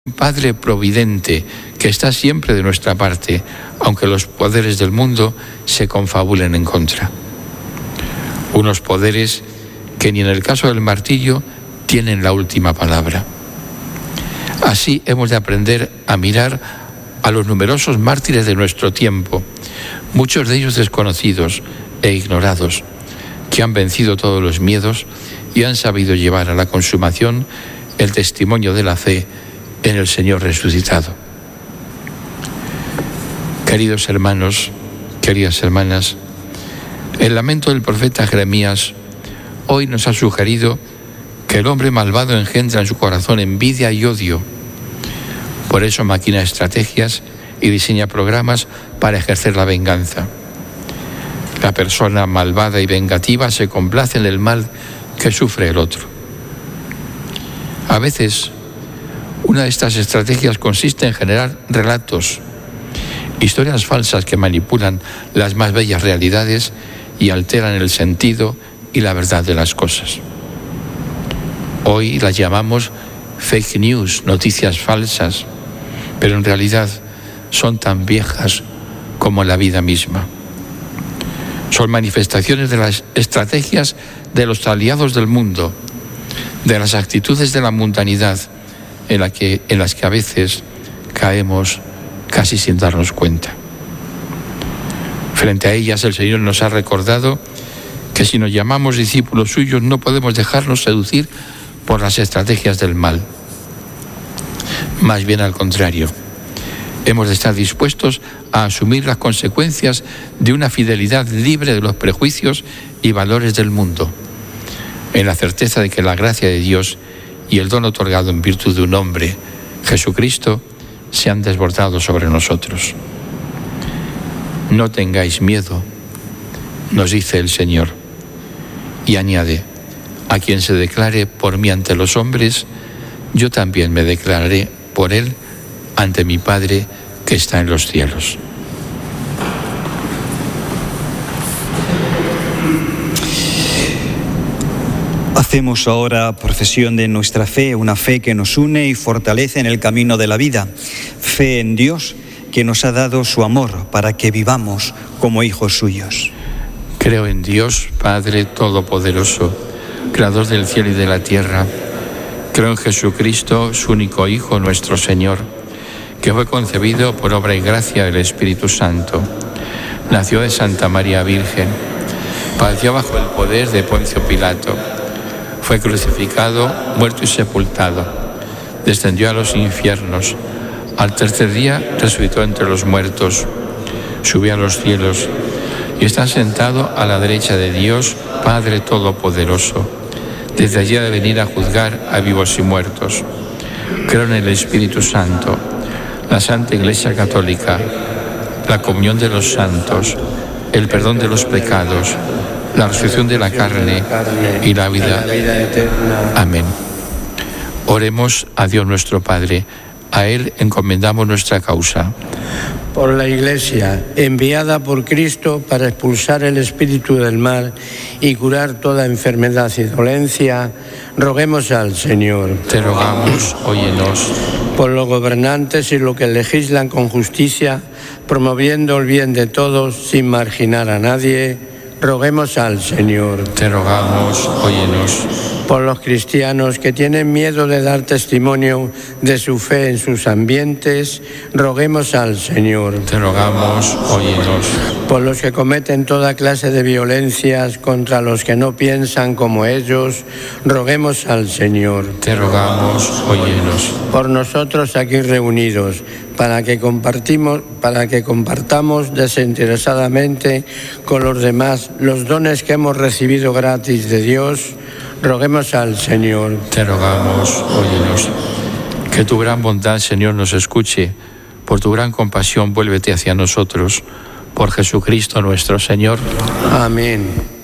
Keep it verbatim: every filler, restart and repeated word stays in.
Padre providente que está siempre de nuestra parte, aunque los poderes del mundo se confabulen en contra. Unos poderes que ni en el caso del martirio tienen la última palabra. Así hemos de aprender a mirar a los numerosos mártires de nuestro tiempo, muchos de ellos desconocidos e ignorados, que han vencido todos los miedos y han sabido llevar a la consumación el testimonio de la fe en el Señor resucitado. Queridos hermanos, queridas hermanas, el lamento del profeta Jeremías hoy nos ha sugerido que el hombre malvado engendra en su corazón envidia y odio. Por eso maquina estrategias y diseña programas para ejercer la venganza. La persona malvada y vengativa se complace en el mal que sufre el otro. A veces, una de estas estrategias consiste en generar relatos, historias falsas que manipulan las más bellas realidades y alteran el sentido y la verdad de las cosas. Hoy las llamamos fake news, noticias falsas, pero en realidad son tan viejas como la vida misma. Son manifestaciones de las estrategias de los aliados del mundo, de las actitudes de la mundanidad, en, la que, en las que a veces caemos casi sin darnos cuenta. Frente a ellas el Señor nos ha recordado que si nos llamamos discípulos suyos no podemos dejarnos seducir por las estrategias del mal. Más bien al contrario, hemos de estar dispuestos a asumir las consecuencias de una fidelidad libre de los prejuicios y valores del mundo, en la certeza de que la gracia de Dios y el don otorgado en virtud de un hombre, Jesucristo, se han desbordado sobre nosotros. No tengáis miedo, nos dice el Señor, y añade: a quien se declare por mí ante los hombres, yo también me declararé por él ante mi Padre que está en los cielos. Hacemos ahora profesión de nuestra fe, una fe que nos une y fortalece en el camino de la vida. Fe en Dios, que nos ha dado su amor para que vivamos como hijos suyos. Creo en Dios, Padre Todopoderoso, Creador del cielo y de la tierra. Creo en Jesucristo, su único Hijo, nuestro Señor, que fue concebido por obra y gracia del Espíritu Santo. Nació de Santa María Virgen. Padeció bajo el poder de Poncio Pilato. Fue crucificado, muerto y sepultado. Descendió a los infiernos. Al tercer día resucitó entre los muertos. Subió a los cielos y está sentado a la derecha de Dios, Padre Todopoderoso. Desde allí ha de venir a juzgar a vivos y muertos. Creo en el Espíritu Santo, la Santa Iglesia Católica, la comunión de los santos, el perdón de los pecados, la resurrección de la carne y la vida eterna. Amén. Oremos a Dios nuestro Padre. A Él encomendamos nuestra causa. Por la Iglesia, enviada por Cristo para expulsar el espíritu del mal y curar toda enfermedad y dolencia, roguemos al Señor. Te rogamos, óyenos. Por los gobernantes y los que legislan con justicia, promoviendo el bien de todos sin marginar a nadie, roguemos al Señor. Te rogamos, óyenos. Por los cristianos que tienen miedo de dar testimonio de su fe en sus ambientes, roguemos al Señor. Te rogamos, óyenos. Por los que cometen toda clase de violencias contra los que no piensan como ellos, roguemos al Señor. Te rogamos, óyenos. Por nosotros aquí reunidos, para que compartimos, para que compartamos desinteresadamente con los demás los dones que hemos recibido gratis de Dios, roguemos al Señor. Te rogamos, óyenos. Que tu gran bondad, Señor, nos escuche. Por tu gran compasión, vuélvete hacia nosotros. Por Jesucristo nuestro Señor. Amén.